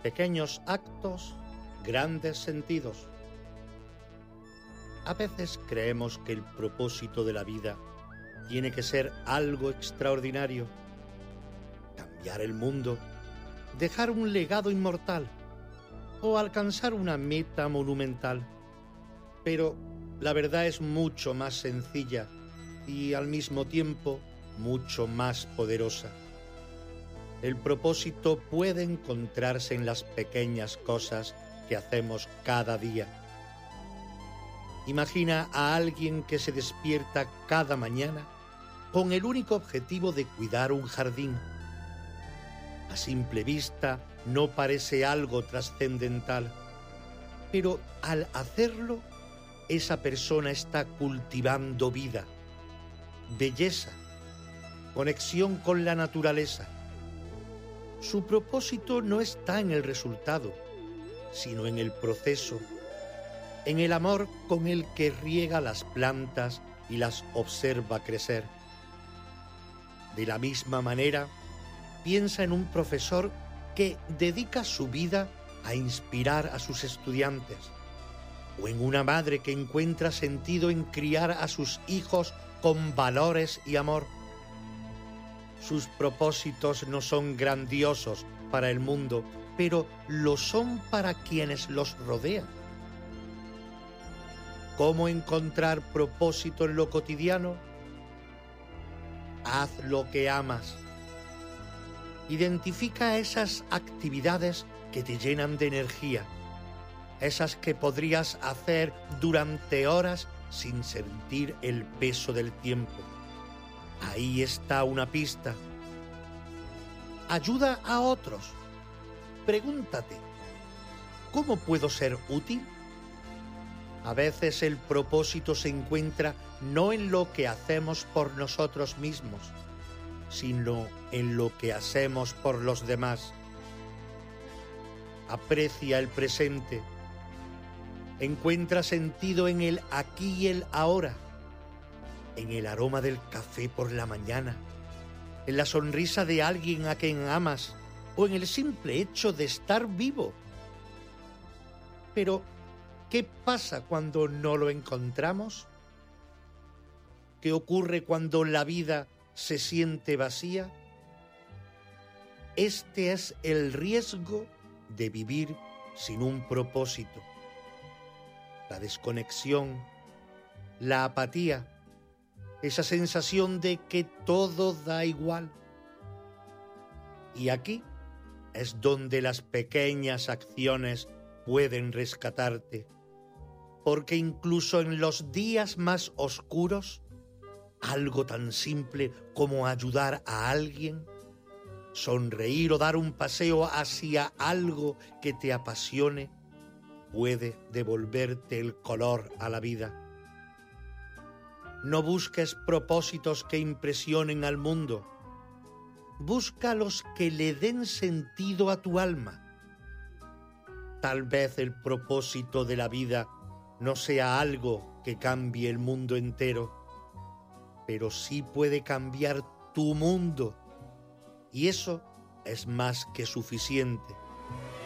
pequeños actos, grandes sentidos. A veces creemos que el propósito de la vida tiene que ser algo extraordinario, cambiar el mundo, dejar un legado inmortal o alcanzar una meta monumental. Pero la verdad es mucho más sencilla y al mismo tiempo mucho más poderosa. El propósito puede encontrarse en las pequeñas cosas que hacemos cada día. Imagina a alguien que se despierta cada mañana con el único objetivo de cuidar un jardín. A simple vista no parece algo trascendental, pero al hacerlo, esa persona está cultivando vida, belleza, conexión con la naturaleza. Su propósito no está en el resultado, sino en el proceso, en el amor con el que riega las plantas y las observa crecer. De la misma manera, piensa en un profesor que dedica su vida a inspirar a sus estudiantes, o en una madre que encuentra sentido en criar a sus hijos con valores y amor. Sus propósitos no son grandiosos para el mundo, pero lo son para quienes los rodean. ¿Cómo encontrar propósito en lo cotidiano? Haz lo que amas. Identifica esas actividades que te llenan de energía, esas que podrías hacer durante horas sin sentir el peso del tiempo. Ahí está una pista. Ayuda a otros. Pregúntate, ¿cómo puedo ser útil? A veces el propósito se encuentra no en lo que hacemos por nosotros mismos, sino en lo que hacemos por los demás. Aprecia el presente. Encuentra sentido en el aquí y el ahora, en el aroma del café por la mañana, en la sonrisa de alguien a quien amas o en el simple hecho de estar vivo. Pero, ¿qué pasa cuando no lo encontramos? ¿Qué ocurre cuando la vida se siente vacía? Este es el riesgo de vivir sin un propósito. La desconexión, la apatía, esa sensación de que todo da igual. Y aquí es donde las pequeñas acciones pueden rescatarte, porque incluso en los días más oscuros, algo tan simple como ayudar a alguien, sonreír o dar un paseo hacia algo que te apasione, puede devolverte el color a la vida. No busques propósitos que impresionen al mundo. Busca los que le den sentido a tu alma. Tal vez el propósito de la vida no sea algo que cambie el mundo entero, pero sí puede cambiar tu mundo, y eso es más que suficiente.